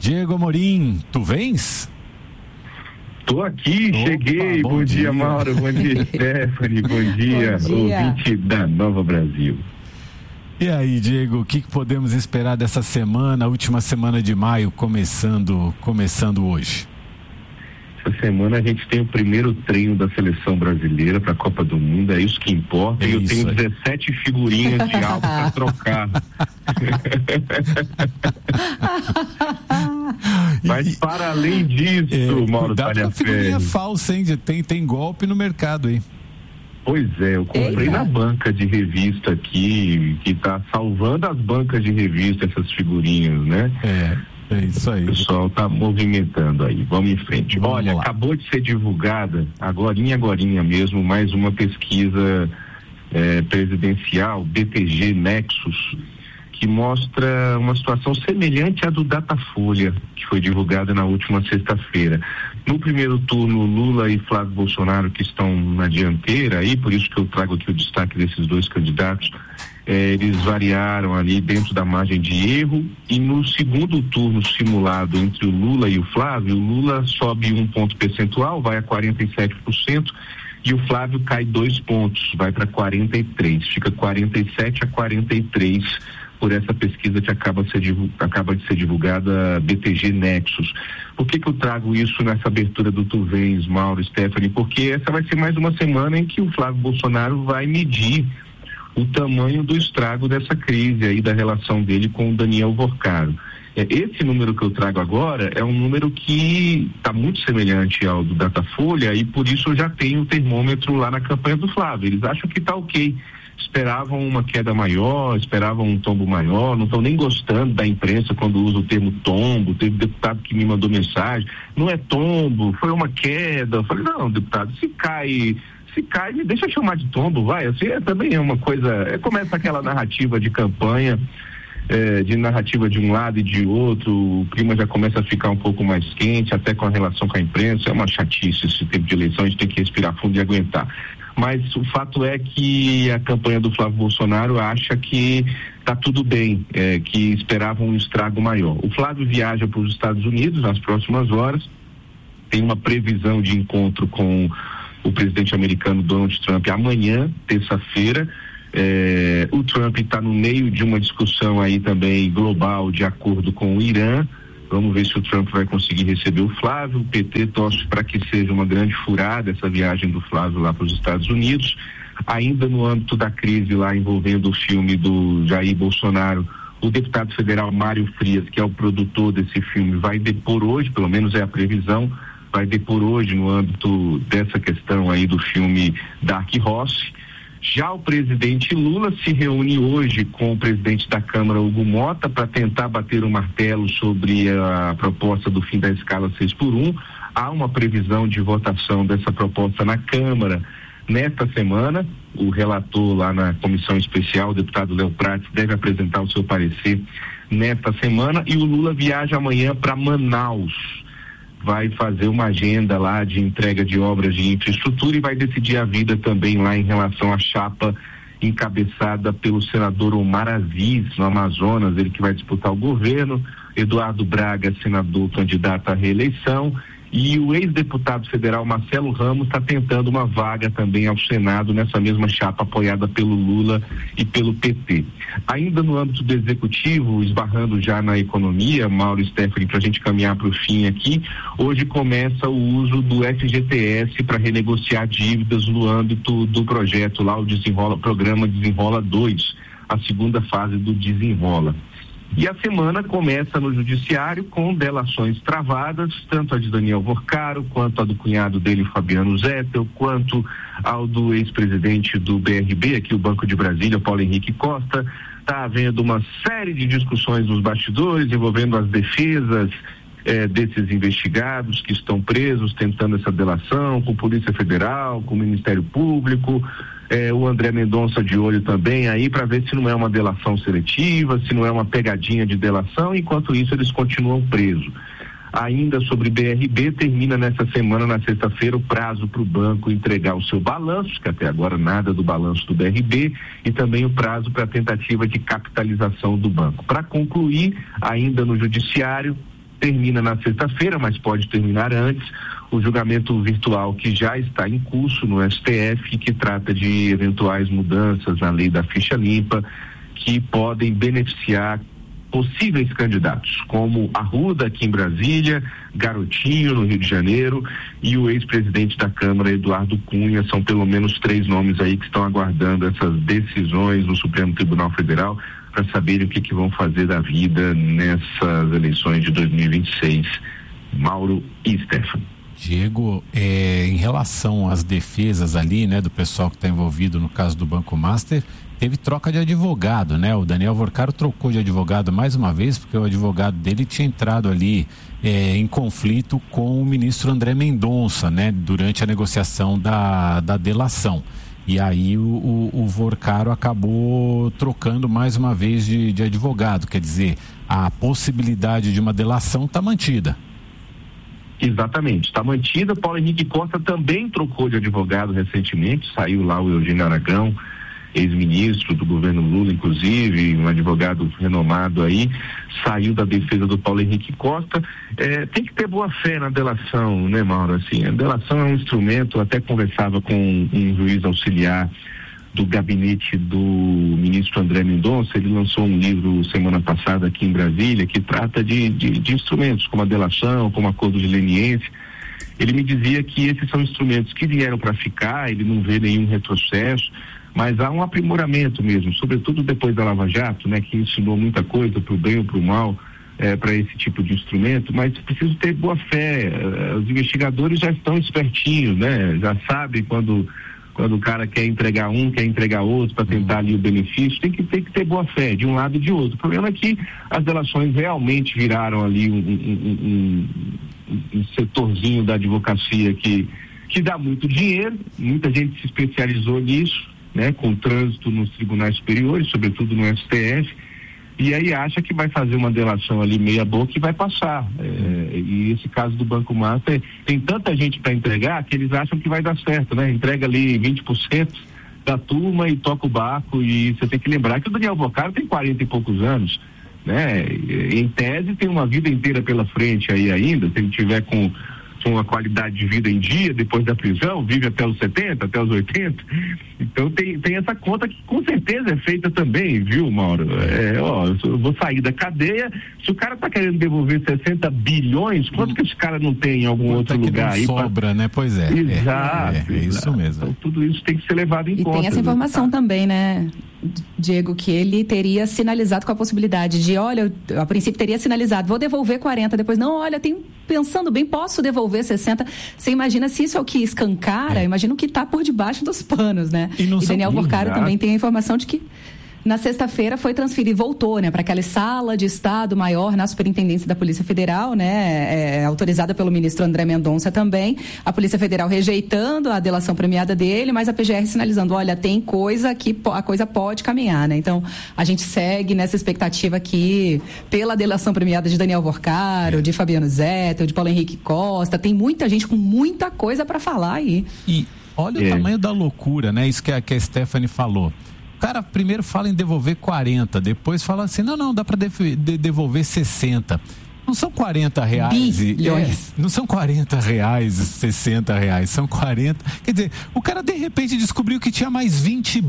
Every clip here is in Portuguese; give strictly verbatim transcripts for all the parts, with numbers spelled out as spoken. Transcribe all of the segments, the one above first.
Diego Amorim, tu vens? Tô aqui, Opa, cheguei. Bom, bom dia, dia, Mauro. Bom dia, Stephanie. Bom dia, bom dia, ouvinte da Nova Brasil. E aí, Diego, o que, que podemos esperar dessa semana, a última semana de maio, começando, começando hoje? Essa semana a gente tem o primeiro treino da seleção brasileira para a Copa do Mundo, é isso que importa. É e eu tenho aí. dezessete figurinhas de álbum para trocar. Mas para além disso, é, Mauro Talha figurinha falsa, hein? Tem, tem golpe no mercado aí. Pois é, eu comprei Eita. na banca de revista aqui, que está salvando as bancas de revista, essas figurinhas, né? É. É isso aí. O pessoal está movimentando aí. Vamos em frente. Vamos Olha, lá. Acabou de ser divulgada, agorinha, agorinha mesmo, mais uma pesquisa é, presidencial, B T G Nexus, que mostra uma situação semelhante à do Datafolha, que foi divulgada na última sexta-feira. No primeiro turno, Lula e Flávio Bolsonaro, que estão na dianteira, aí, por isso que eu trago aqui o destaque desses dois candidatos, eh, eles variaram ali dentro da margem de erro, e no segundo turno simulado entre o Lula e o Flávio, o Lula sobe um ponto percentual, vai a quarenta e sete por cento, e o Flávio cai dois pontos, vai para quarenta e três por cento, fica quarenta e sete a quarenta e três por cento. Por essa pesquisa que acaba, ser, acaba de ser divulgada, B T G Nexus. Por que que eu trago isso nessa abertura do Tu Vens, Mauro, Stephanie? Porque essa vai ser mais uma semana em que o Flávio Bolsonaro vai medir o tamanho do estrago dessa crise aí, da relação dele com o Daniel Vorcaro. Esse número que eu trago agora é um número que está muito semelhante ao do Datafolha, e por isso eu já tenho o termômetro lá na campanha do Flávio. Eles acham que está ok. Esperavam uma queda maior, esperavam um tombo maior, não estão nem gostando da imprensa quando usa o termo tombo. Teve deputado que me mandou mensagem, não é tombo, foi uma queda. Eu falei, não, deputado, se cai, se cai, me deixa chamar de tombo, vai. Assim, é, também é uma coisa, é, começa aquela narrativa de campanha, é, de narrativa de um lado e de outro, o clima já começa a ficar um pouco mais quente, até com a relação com a imprensa. É uma chatice esse tempo de eleição, a gente tem que respirar fundo e aguentar. Mas o fato é que a campanha do Flávio Bolsonaro acha que está tudo bem, é, que esperavam um estrago maior. O Flávio viaja para os Estados Unidos nas próximas horas, tem uma previsão de encontro com o presidente americano Donald Trump amanhã, terça-feira. É, o Trump está no meio de uma discussão aí também global de acordo com o Irã. Vamos ver se o Trump vai conseguir receber o Flávio. O P T torce para que seja uma grande furada essa viagem do Flávio lá para os Estados Unidos. Ainda no âmbito da crise lá envolvendo o filme do Jair Bolsonaro, o deputado federal Mário Frias, que é o produtor desse filme, vai depor hoje, pelo menos é a previsão, vai depor hoje no âmbito dessa questão aí do filme Dark Horse. Já o presidente Lula se reúne hoje com o presidente da Câmara, Hugo Mota, para tentar bater o martelo sobre a proposta do fim da escala seis por um. Há uma previsão de votação dessa proposta na Câmara nesta semana. O relator lá na comissão especial, o deputado Léo Prates, deve apresentar o seu parecer nesta semana, e o Lula viaja amanhã para Manaus. Vai fazer uma agenda lá de entrega de obras de infraestrutura e vai decidir a vida também lá em relação à chapa encabeçada pelo senador Omar Aziz, no Amazonas, ele que vai disputar o governo. Eduardo Braga, senador candidato à reeleição, e o ex-deputado federal Marcelo Ramos está tentando uma vaga também ao Senado nessa mesma chapa apoiada pelo Lula e pelo P T. Ainda no âmbito do executivo, esbarrando já na economia, Mauro e Stephanie, para a gente caminhar para o fim aqui, hoje começa o uso do F G T S para renegociar dívidas no âmbito do projeto lá, o Desenrola, programa Desenrola dois, a segunda fase do Desenrola. E a semana começa no judiciário com delações travadas, tanto a de Daniel Vorcaro, quanto a do cunhado dele, Fabiano Zettel, quanto ao do ex-presidente do B R B, aqui o Banco de Brasília, Paulo Henrique Costa. Está havendo uma série de discussões nos bastidores envolvendo as defesas eh, desses investigados que estão presos, tentando essa delação, com Polícia Federal, com o Ministério Público. É, o André Mendonça de olho também aí para ver se não é uma delação seletiva, se não é uma pegadinha de delação. Enquanto isso, eles continuam presos. Ainda sobre B R B, termina nessa semana, na sexta-feira, o prazo para o banco entregar o seu balanço, que até agora nada do balanço do B R B, e também o prazo para a tentativa de capitalização do banco. Para concluir, ainda no judiciário, termina na sexta-feira, mas pode terminar antes. O julgamento virtual que já está em curso no S T F, que trata de eventuais mudanças na lei da ficha limpa, que podem beneficiar possíveis candidatos, como Arruda aqui em Brasília, Garotinho no Rio de Janeiro e o ex-presidente da Câmara, Eduardo Cunha. São pelo menos três nomes aí que estão aguardando essas decisões no Supremo Tribunal Federal para saberem o que, que vão fazer da vida nessas eleições de dois mil e vinte e seis. Mauro e Stefano. Diego, é, em relação às defesas ali, né, do pessoal que está envolvido no caso do Banco Master, teve troca de advogado, né? O Daniel Vorcaro trocou de advogado mais uma vez, porque o advogado dele tinha entrado ali é, em conflito com o ministro André Mendonça, né? Durante a negociação da, da delação. E aí o, o, o Vorcaro acabou trocando mais uma vez de, de advogado, quer dizer, a possibilidade de uma delação está mantida. Exatamente, está mantida. Paulo Henrique Costa também trocou de advogado recentemente, saiu lá o Eugênio Aragão, ex-ministro do governo Lula, inclusive, um advogado renomado aí, saiu da defesa do Paulo Henrique Costa. É, tem que ter boa fé na delação, né, Mauro? Assim, a delação é um instrumento. Até conversava com um juiz auxiliar do gabinete do ministro André Mendonça. Ele lançou um livro semana passada aqui em Brasília que trata de, de, de instrumentos como a delação, como acordo de leniência. Ele me dizia que esses são instrumentos que vieram para ficar, ele não vê nenhum retrocesso, mas há um aprimoramento mesmo, sobretudo depois da Lava Jato, né, que ensinou muita coisa para o bem ou para o mal, é, para esse tipo de instrumento, mas preciso ter boa fé. Os investigadores já estão espertinhos, né, já sabem quando quando o cara quer entregar um, quer entregar outro para tentar ali o benefício. Tem que, tem que ter boa fé de um lado e de outro. O problema é que as delações realmente viraram ali um, um, um, um setorzinho da advocacia que, que dá muito dinheiro. Muita gente se especializou nisso, né, com trânsito nos tribunais superiores, sobretudo no S T F, e aí acha que vai fazer uma delação ali meia boca e vai passar. É, e esse caso do Banco Master, tem tanta gente para entregar que eles acham que vai dar certo, né? Entrega ali vinte por cento da turma e toca o barco. E você tem que lembrar que o Daniel Vorcaro tem quarenta e poucos anos, né? Em tese tem uma vida inteira pela frente aí ainda, se ele tiver com com a qualidade de vida em dia, depois da prisão, vive até os setenta, até os oitenta. Então tem, tem essa conta que com certeza é feita também, viu, Mauro? É, ó, eu vou sair da cadeia, se o cara tá querendo devolver sessenta bilhões, quanto hum. que esse cara não tem em algum quanto outro é que lugar? Não aí sobra, pra... né? Pois é. Exato. É, é, é isso mesmo. Então tudo isso tem que ser levado em e conta. E tem essa informação, né, também, né, Diego, que ele teria sinalizado com a possibilidade de, olha, eu, a princípio teria sinalizado, vou devolver quarenta, depois, não, olha, tem, pensando bem, posso devolver sessenta. Você imagina se isso é o que escancara, é. imagina o que está por debaixo dos panos, né? E, e Daniel Vorcaro também tem a informação de que na sexta-feira foi transferido, voltou, né, para aquela sala de Estado maior na Superintendência da Polícia Federal, né, é, autorizada pelo ministro André Mendonça também, a Polícia Federal rejeitando a delação premiada dele, mas a P G R sinalizando, olha, tem coisa que a coisa pode caminhar, né? Então, a gente segue nessa expectativa aqui pela delação premiada de Daniel Vorcaro, de Fabiano Zettel, de Paulo Henrique Costa. Tem muita gente com muita coisa para falar aí. E olha é. o tamanho da loucura, né? Isso que a, que a Stephanie falou. O cara primeiro fala em devolver quarenta, depois fala assim, não, não, dá para de, de, devolver sessenta. Não são quarenta reais. E, é, não são quarenta reais e sessenta reais, são quarenta. Quer dizer, o cara de repente descobriu que tinha mais vinte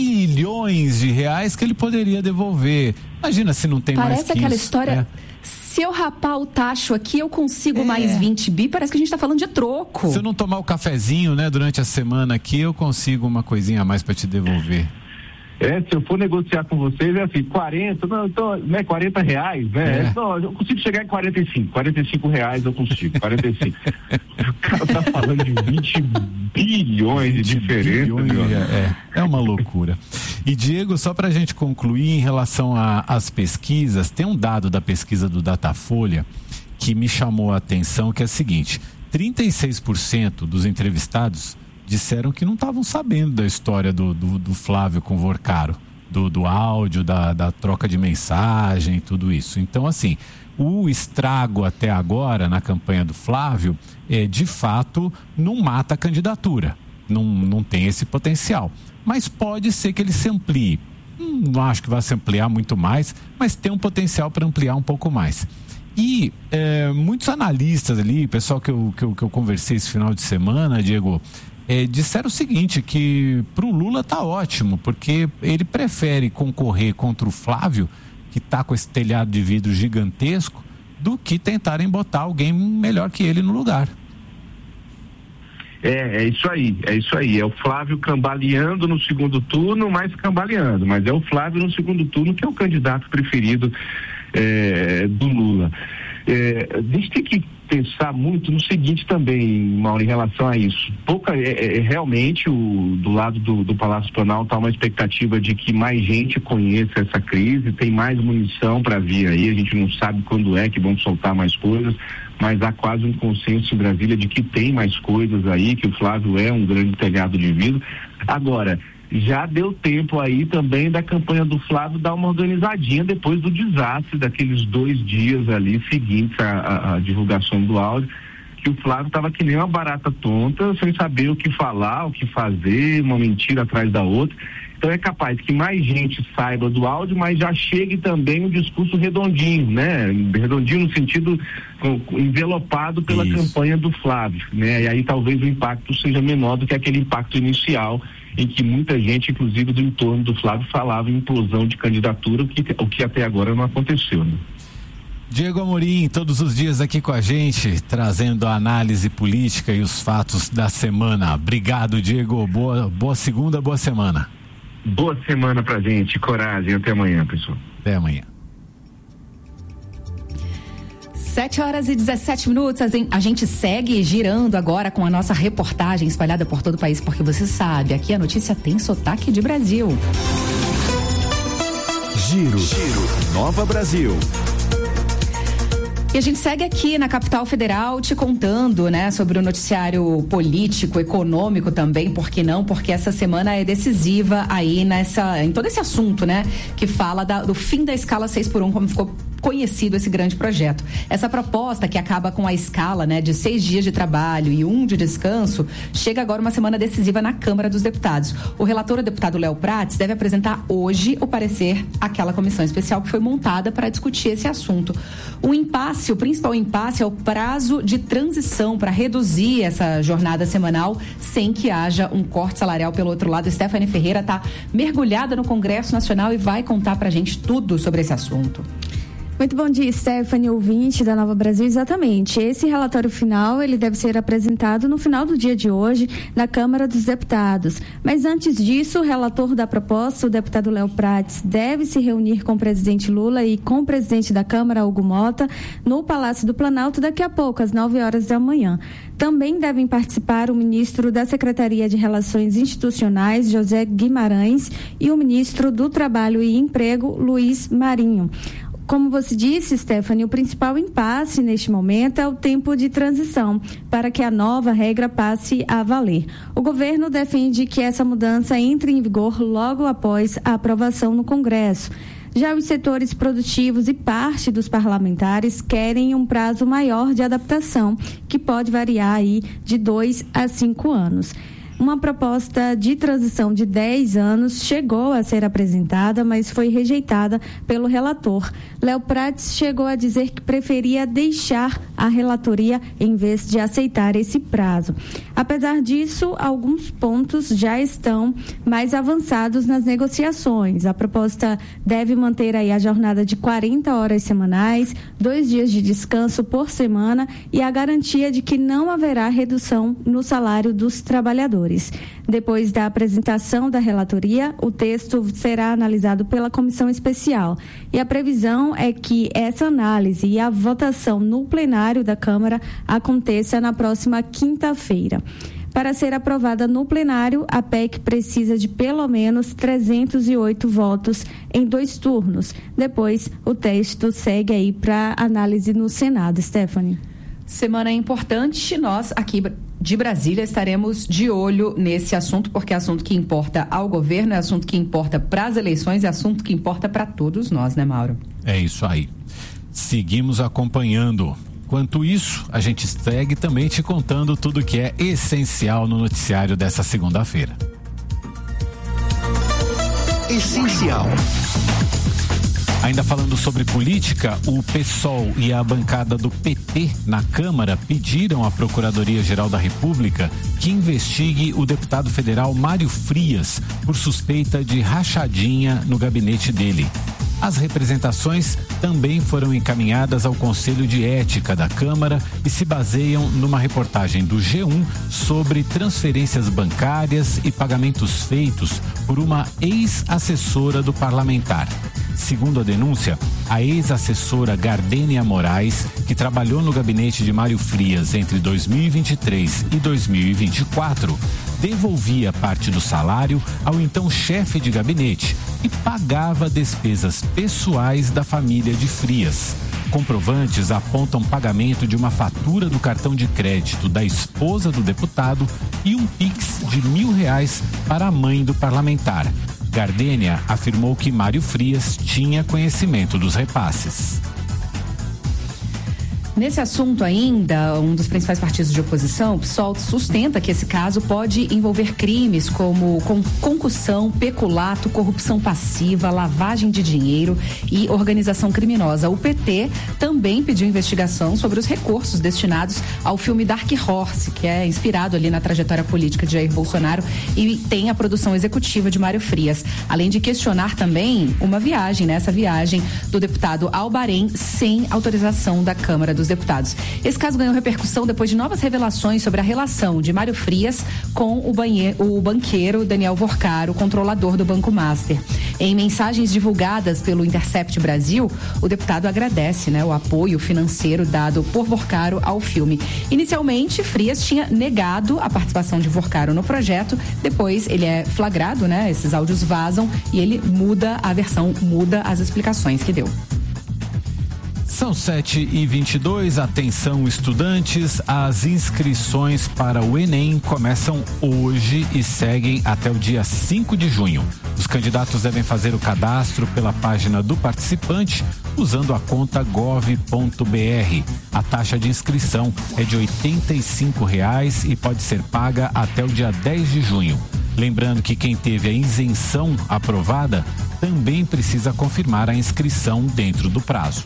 bilhões de reais que ele poderia devolver. Imagina se não tem Parece mais que aquela isso, história... né? Se eu rapar o tacho aqui, eu consigo é. mais vinte bi, parece que a gente está falando de troco. Se eu não tomar o cafezinho, né, durante a semana aqui, eu consigo uma coisinha a mais para te devolver. É, se eu for negociar com vocês, é assim, quarenta, não, então, né, quarenta reais, né? É. Não, eu consigo chegar em quarenta e cinco, quarenta e cinco reais eu consigo, quarenta e cinco. O cara tá falando de vinte bilhões de diferença. Bilhões, é, é uma loucura. E Diego, só pra gente concluir em relação às pesquisas, tem um dado da pesquisa do Datafolha que me chamou a atenção, que é o seguinte, trinta e seis por cento dos entrevistados disseram que não estavam sabendo da história do, do, do Flávio com o Vorcaro, do, do áudio, da, da troca de mensagem, tudo isso. Então, assim, o estrago até agora na campanha do Flávio, é, de fato, não mata a candidatura, não, não tem esse potencial. Mas pode ser que ele se amplie. Hum, não acho que vai se ampliar muito mais, mas tem um potencial para ampliar um pouco mais. E é, muitos analistas ali, pessoal que eu, que, eu, que eu conversei esse final de semana, Diego, é, disseram o seguinte, que para o Lula tá ótimo, porque ele prefere concorrer contra o Flávio, que está com esse telhado de vidro gigantesco, do que tentarem botar alguém melhor que ele no lugar. É, é isso aí, é isso aí, é o Flávio cambaleando no segundo turno, mas cambaleando, mas é o Flávio no segundo turno que é o candidato preferido é, do Lula. É, a gente tem que pensar muito no seguinte também, Mauro, em relação a isso. Pouca, é, é, realmente, o, do lado do, do Palácio Planalto, há uma expectativa de que mais gente conheça essa crise, tem mais munição para vir aí, a gente não sabe quando é que vão soltar mais coisas, mas há quase um consenso em Brasília de que tem mais coisas aí, que o Flávio é um grande telhado de vidro. Agora, já deu tempo aí também da campanha do Flávio dar uma organizadinha depois do desastre daqueles dois dias ali seguintes à, à, à divulgação do áudio, que o Flávio estava que nem uma barata tonta, sem saber o que falar, o que fazer, uma mentira atrás da outra. Então é capaz que mais gente saiba do áudio, mas já chegue também um discurso redondinho, né? Redondinho no sentido envelopado pela Isso. campanha do Flávio, né? E aí talvez o impacto seja menor do que aquele impacto inicial, em que muita gente, inclusive do entorno do Flávio, falava em implosão de candidatura, o que, o que até agora não aconteceu, né? Diego Amorim, todos os dias aqui com a gente, trazendo a análise política e os fatos da semana. Obrigado, Diego. Boa, boa segunda, boa semana. Boa semana pra gente, coragem, até amanhã, pessoal. Até amanhã. sete horas e dezessete minutos, a gente segue girando agora com a nossa reportagem espalhada por todo o país, porque você sabe, aqui a notícia tem sotaque de Brasil. Giro, Giro, Nova Brasil. E a gente segue aqui na capital federal te contando, né, sobre o noticiário político, econômico também, por que não? Porque essa semana é decisiva aí nessa, em todo esse assunto, né, que fala da, do fim da escala seis por um, como ficou conhecido esse grande projeto. Essa proposta, que acaba com a escala, né, de seis dias de trabalho e um de descanso, chega agora uma semana decisiva na Câmara dos Deputados. O relator, o deputado Léo Prates, deve apresentar hoje o parecer àquela comissão especial que foi montada para discutir esse assunto. O impasse, o principal impasse é o prazo de transição para reduzir essa jornada semanal sem que haja um corte salarial pelo outro lado. Stephanie Ferreira está mergulhada no Congresso Nacional e vai contar para a gente tudo sobre esse assunto. Muito bom dia, Stephanie, ouvinte da Nova Brasil. Exatamente. Esse relatório final, ele deve ser apresentado no final do dia de hoje na Câmara dos Deputados. Mas antes disso, o relator da proposta, o deputado Léo Prates, deve se reunir com o presidente Lula e com o presidente da Câmara, Hugo Mota, no Palácio do Planalto daqui a pouco, às nove horas da manhã. Também devem participar o ministro da Secretaria de Relações Institucionais, José Guimarães, e o ministro do Trabalho e Emprego, Luiz Marinho. Como você disse, Stephanie, o principal impasse neste momento é o tempo de transição para que a nova regra passe a valer. O governo defende que essa mudança entre em vigor logo após a aprovação no Congresso. Já os setores produtivos e parte dos parlamentares querem um prazo maior de adaptação, que pode variar aí de dois a cinco anos. Uma proposta de transição de dez anos chegou a ser apresentada, mas foi rejeitada pelo relator. Léo Prates chegou a dizer que preferia deixar a relatoria em vez de aceitar esse prazo. Apesar disso, alguns pontos já estão mais avançados nas negociações. A proposta deve manter aí a jornada de quarenta horas semanais, dois dias de descanso por semana e a garantia de que não haverá redução no salário dos trabalhadores. Depois da apresentação da relatoria, o texto será analisado pela comissão especial. E a previsão é que essa análise e a votação no plenário da Câmara aconteça na próxima quinta-feira. Para ser aprovada no plenário, a P E C precisa de pelo menos trezentos e oito votos em dois turnos. Depois, o texto segue aí para análise no Senado. Stephanie. Semana importante, nós aqui de Brasília estaremos de olho nesse assunto, porque é assunto que importa ao governo, é assunto que importa para as eleições, é assunto que importa para todos nós, né, Mauro? É isso aí. Seguimos acompanhando. Enquanto isso, a gente segue também te contando tudo que é essencial no noticiário dessa segunda-feira. Essencial. Ainda falando sobre política, o PSOL e a bancada do P T na Câmara pediram à Procuradoria-Geral da República que investigue o deputado federal Mário Frias por suspeita de rachadinha no gabinete dele. As representações também foram encaminhadas ao Conselho de Ética da Câmara e se baseiam numa reportagem do G um sobre transferências bancárias e pagamentos feitos por uma ex-assessora do parlamentar. Segundo a denúncia, a ex-assessora Gardênia Moraes, que trabalhou no gabinete de Mário Frias entre dois mil e vinte e três e dois mil e vinte e quatro, devolvia parte do salário ao então chefe de gabinete e pagava despesas pessoais da família de Frias. Comprovantes apontam pagamento de uma fatura do cartão de crédito da esposa do deputado e um Pix de mil reais para a mãe do parlamentar. Gardênia afirmou que Mário Frias tinha conhecimento dos repasses. Nesse assunto ainda, um dos principais partidos de oposição, o PSOL, sustenta que esse caso pode envolver crimes como concussão, peculato, corrupção passiva, lavagem de dinheiro e organização criminosa. O P T também pediu investigação sobre os recursos destinados ao filme Dark Horse, que é inspirado ali na trajetória política de Jair Bolsonaro e tem a produção executiva de Mário Frias. Além de questionar também uma viagem, né? Essa viagem do deputado ao Bahrein sem autorização da Câmara dos Deputados. Esse caso ganhou repercussão depois de novas revelações sobre a relação de Mário Frias com o, banhe... o banqueiro Daniel Vorcaro, controlador do Banco Master. Em mensagens divulgadas pelo Intercept Brasil, o deputado agradece, né, o apoio financeiro dado por Vorcaro ao filme. Inicialmente, Frias tinha negado a participação de Vorcaro no projeto, depois ele é flagrado, né, esses áudios vazam e ele muda a versão, muda as explicações que deu. São sete e vinte e dois, atenção estudantes, as inscrições para o Enem começam hoje e seguem até o dia cinco de junho. Os candidatos devem fazer o cadastro pela página do participante usando a conta gov ponto br. A taxa de inscrição é de oitenta e cinco reais e pode ser paga até o dia dez de junho. Lembrando que quem teve a isenção aprovada também precisa confirmar a inscrição dentro do prazo.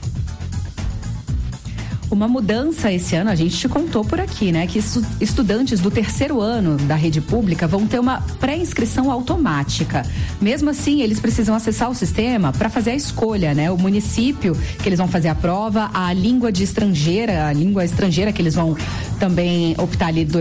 Uma mudança esse ano, a gente te contou por aqui, né? Que estudantes do terceiro ano da rede pública vão ter uma pré-inscrição automática. Mesmo assim, eles precisam acessar o sistema para fazer a escolha, né? O município que eles vão fazer a prova, a língua de estrangeira, a língua estrangeira que eles vão também optar ali